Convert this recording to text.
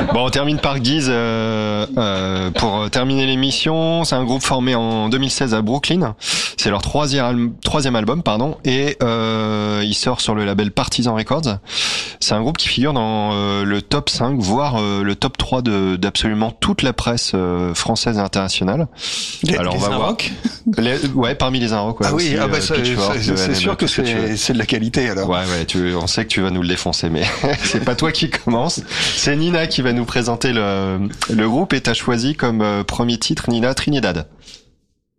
Bon, on termine par Guise pour terminer l'émission. C'est un groupe formé en 2016 à Brooklyn. C'est leur troisième album, pardon, et il sort sur le label Partisan Records. C'est un groupe qui figure dans le top 5, voire le top 3 d'absolument toute la presse française et internationale. Alors on va voir. Ouais, parmi les Inrocks. Ouais, ah oui, aussi, c'est sûr que c'est de la qualité alors. Ouais, on sait que tu vas nous le défoncer, mais c'est pas toi qui commence. C'est Nina qui va nous présenter le groupe et t'as choisi comme premier titre, Nina, Trinidad.